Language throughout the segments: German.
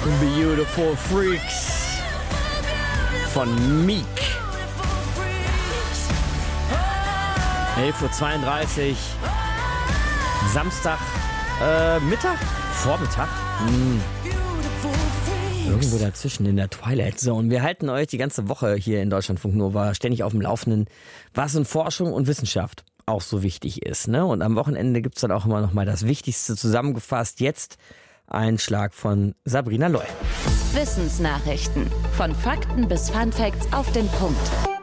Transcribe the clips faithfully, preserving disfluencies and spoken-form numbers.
Beautiful Freaks von Meek. elf Uhr zweiunddreißig. Samstag, äh, Mittag? Vormittag? Hm. Irgendwo dazwischen in der Twilight Zone. Wir halten euch die ganze Woche hier in Deutschlandfunk Nova ständig auf dem Laufenden, was in Forschung und Wissenschaft auch so wichtig ist. Ne? Und am Wochenende gibt es dann auch immer noch mal das Wichtigste zusammengefasst. Jetzt ein Schlag von Sabrina Loy. Wissensnachrichten. Von Fakten bis Funfacts auf den Punkt.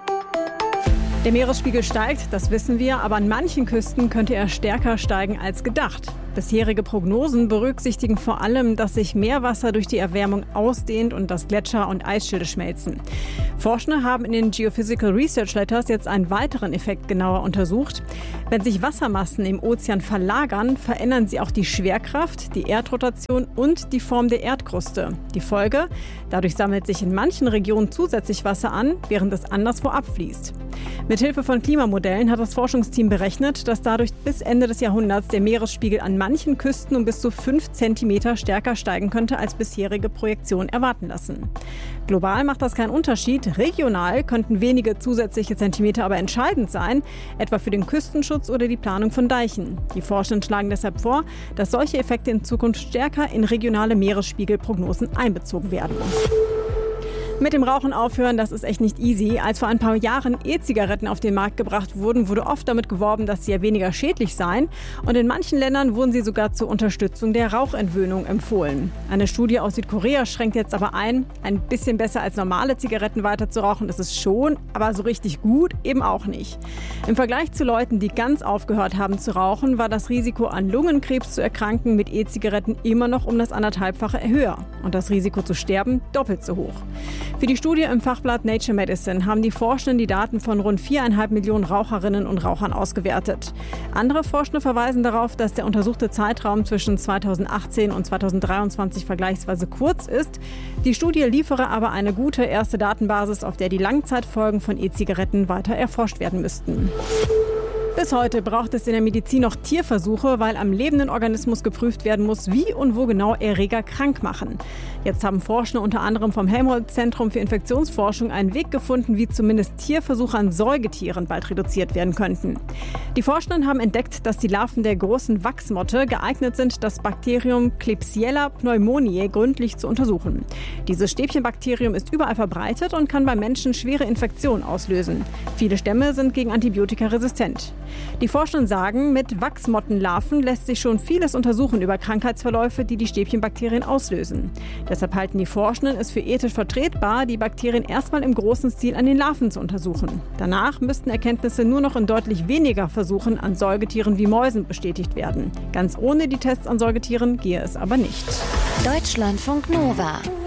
Der Meeresspiegel steigt, das wissen wir, aber an manchen Küsten könnte er stärker steigen als gedacht. Bisherige Prognosen berücksichtigen vor allem, dass sich Meerwasser durch die Erwärmung ausdehnt und dass Gletscher und Eisschilde schmelzen. Forschende haben in den Geophysical Research Letters jetzt einen weiteren Effekt genauer untersucht. Wenn sich Wassermassen im Ozean verlagern, verändern sie auch die Schwerkraft, die Erdrotation und die Form der Erdkruste. Die Folge? Dadurch sammelt sich in manchen Regionen zusätzlich Wasser an, während es anderswo abfließt. Mithilfe von Klimamodellen hat das Forschungsteam berechnet, dass dadurch bis Ende des Jahrhunderts der Meeresspiegel an manchen Küsten um bis zu fünf Zentimeter stärker steigen könnte, als bisherige Projektionen erwarten lassen. Global macht das keinen Unterschied. Regional könnten wenige zusätzliche Zentimeter aber entscheidend sein, etwa für den Küstenschutz oder die Planung von Deichen. Die Forschenden schlagen deshalb vor, dass solche Effekte in Zukunft stärker in regionale Meeresspiegelprognosen einbezogen werden. Mit dem Rauchen aufhören, das ist echt nicht easy. Als vor ein paar Jahren E-Zigaretten auf den Markt gebracht wurden, wurde oft damit geworben, dass sie ja weniger schädlich seien. Und in manchen Ländern wurden sie sogar zur Unterstützung der Rauchentwöhnung empfohlen. Eine Studie aus Südkorea schränkt jetzt aber ein, ein bisschen besser als normale Zigaretten weiter zu rauchen ist es schon, aber so richtig gut eben auch nicht. Im Vergleich zu Leuten, die ganz aufgehört haben zu rauchen, war das Risiko an Lungenkrebs zu erkranken mit E-Zigaretten immer noch um das anderthalbfache höher und das Risiko zu sterben doppelt so hoch. Für die Studie im Fachblatt Nature Medicine haben die Forschenden die Daten von rund viereinhalb Millionen Raucherinnen und Rauchern ausgewertet. Andere Forschende verweisen darauf, dass der untersuchte Zeitraum zwischen zweitausendachtzehn und zweitausenddreiundzwanzig vergleichsweise kurz ist. Die Studie liefere aber eine gute erste Datenbasis, auf der die Langzeitfolgen von E-Zigaretten weiter erforscht werden müssten. Bis heute braucht es in der Medizin noch Tierversuche, weil am lebenden Organismus geprüft werden muss, wie und wo genau Erreger krank machen. Jetzt haben Forschende unter anderem vom Helmholtz-Zentrum für Infektionsforschung einen Weg gefunden, wie zumindest Tierversuche an Säugetieren bald reduziert werden könnten. Die Forschenden haben entdeckt, dass die Larven der großen Wachsmotte geeignet sind, das Bakterium Klebsiella pneumoniae gründlich zu untersuchen. Dieses Stäbchenbakterium ist überall verbreitet und kann bei Menschen schwere Infektionen auslösen. Viele Stämme sind gegen Antibiotika resistent. Die Forschenden sagen, mit Wachsmottenlarven lässt sich schon vieles untersuchen über Krankheitsverläufe, die die Stäbchenbakterien auslösen. Deshalb halten die Forschenden es für ethisch vertretbar, die Bakterien erstmal im großen Stil an den Larven zu untersuchen. Danach müssten Erkenntnisse nur noch in deutlich weniger Versuchen an Säugetieren wie Mäusen bestätigt werden. Ganz ohne die Tests an Säugetieren gehe es aber nicht. Deutschlandfunk Nova.